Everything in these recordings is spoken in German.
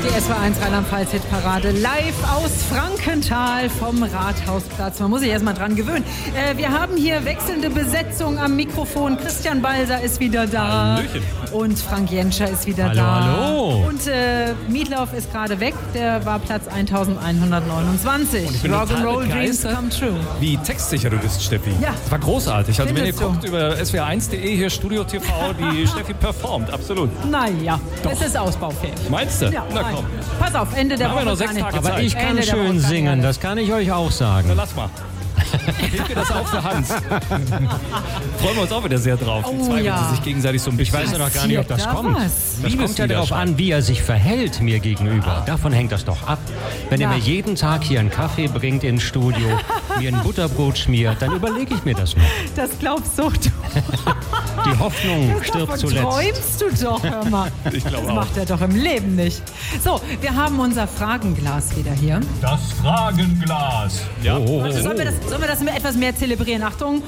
Die SWR1 Rheinland-Pfalz-Hitparade live aus Frankenthal vom Rathausplatz. Man muss sich erstmal dran gewöhnen. Wir haben hier wechselnde Besetzung am Mikrofon. Christian Balser ist wieder da. Hallöchen. Und Frank Jenscher ist wieder da. Hallo. Und Mietlauf ist gerade weg. Der war Platz 1129. Und ich bin total Rock'n'Roll Dreams begeistert, come true. wie textsicher du bist, Steffi. Ja. Das war großartig. Also wenn ihr Findest du? guckt über swr1.de, hier Studio TV, die Steffi performt, absolut. Naja, Doch. es ist ausbaufähig. Meinst du? Ja, Na nein. komm. Pass auf, Ende der Da haben wir Woche. noch 6 kann ich- Tage Aber Zeit. ich kann Ende der Woche schön kann singen, ich- das kann ich euch auch sagen. Na, lass mal. Hebt ihr das auch für Hans? Freuen wir uns auch wieder sehr drauf. Die Oh, zwei, ja. wenn sie sich gegenseitig so ein bisschen... Ich weiß ja noch gar nicht, ob das Passiert da kommt. was? Das kommt ja darauf an, wie er sich verhält mir gegenüber. Davon hängt das doch ab. Wenn er Ja. mir jeden Tag hier einen Kaffee bringt ins Studio, mir ein Butterbrot schmiert, dann überlege ich mir das noch. Das glaubst doch du. Die Hoffnung Davon stirbt zuletzt. träumst du doch, hör mal. Ich glaube Das auch. macht er doch im Leben nicht. So, wir haben unser Fragenglas wieder hier. Das Fragenglas. Ja. Sollen wir das etwas mehr zelebrieren? Achtung.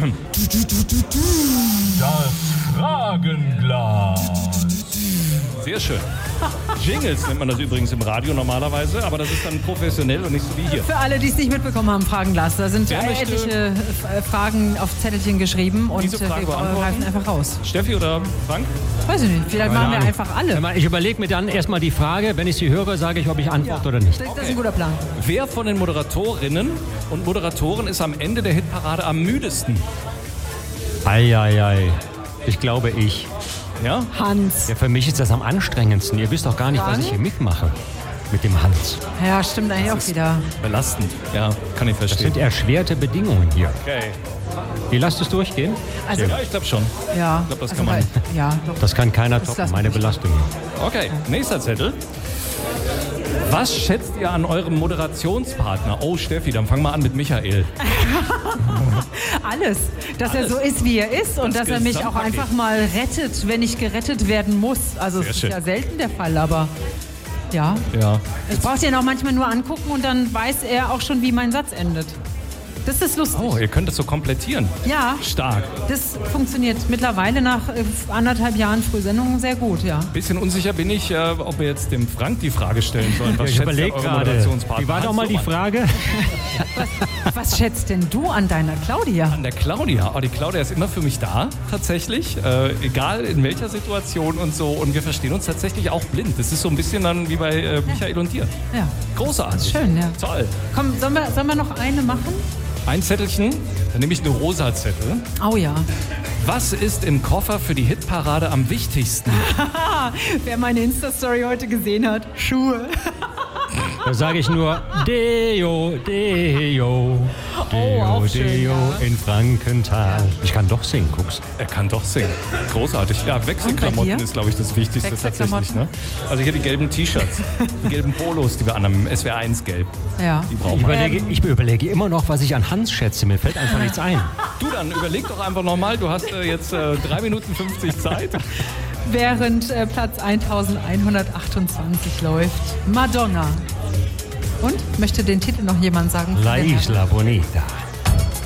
Das Fragenglas. Sehr schön. Jingles nennt man das übrigens im Radio normalerweise, aber das ist dann professionell und nicht so wie hier. Für alle, die es nicht mitbekommen haben, Fragenglas. Da sind Wer möchte- etliche Fragen auf Zettelchen geschrieben und Diese Frage wir beantworten? greifen einfach raus. Steffi oder Frank? Weiß ich nicht, vielleicht Keine machen wir Ahnung. einfach alle. Ich überlege mir dann erstmal die Frage, wenn ich sie höre, sage ich, ob ich antworte oder nicht. Das ist ein guter Plan. Wer von den Moderatorinnen und Moderatoren ist am Ende der Hitparade am müdesten? Eieiei. Ich glaube ich. Ja? Hans. Ja, für mich ist das am anstrengendsten. Ihr wisst doch gar nicht, was ich hier mitmache. Mit dem Hans. Ja, stimmt eigentlich auch wieder. Belastend. Ja, kann ich Das verstehen. sind erschwerte Bedingungen hier. Okay. Wie lasst es durchgehen? Also, Ja, ich glaube schon. ja. Ich glaube, das also, kann man. Ja, doch. Das kann keiner Das toppen, lassen meine wir nicht. Belastung. Okay, nächster Zettel. Was schätzt ihr an eurem Moderationspartner? Oh, Steffi, dann fang mal an mit Michael. Alles. Dass er so ist, wie er ist und Das dass er mich auch Gesamtpaket. einfach mal rettet, wenn ich gerettet werden muss. Also Sehr es ist schön. ja selten der Fall, aber ja. Ja. Ich brauche den auch manchmal nur angucken und dann weiß er auch schon, wie mein Satz endet. Das ist lustig. Oh, ihr könnt das so komplettieren. Ja, Stark. das funktioniert mittlerweile nach 1,5 Jahren Frühsendung sehr gut, ja. Bisschen unsicher bin ich, ob wir jetzt dem Frank die Frage stellen sollen. Was Ich schätzt überlege eure gerade. Moderationspartner? Wie war doch Hans mal die Lohmann. Frage? Was schätzt denn du an deiner Claudia? An der Claudia. Oh, die Claudia ist immer für mich da, tatsächlich. Egal in welcher Situation und so. Und wir verstehen uns tatsächlich auch blind. Das ist so ein bisschen dann wie bei Michael und dir. Ja. Großartig. Schön, ja. Toll. Komm, sollen wir noch eine machen? Ein Zettelchen, dann nehme ich eine rosa Zettel. Oh ja. Was ist im Koffer für die Hitparade am wichtigsten? Wer meine Insta-Story heute gesehen hat, Schuhe. Da sage ich nur Deo, Deo, Deo, auch schön, Deo ja. in Frankenthal. Ich kann doch singen, guck's. Er kann doch singen. Großartig. Ja, Und bei Wechselklamotten dir? ist, glaube ich, das Wichtigste tatsächlich. Wechselklamotten? Ne? Also hier die gelben T-Shirts, die gelben Polos, die wir anhaben, im SWR1 gelb. Ja. Die brauchen wir. Ich überlege immer noch, was ich an Hans schätze. Mir fällt einfach nichts ein. Du dann, überleg doch einfach nochmal, du hast jetzt 3 Minuten 50 Zeit. Während Platz 1128 läuft Madonna. Und? Möchte den Titel noch jemand sagen? La Isla Bonita.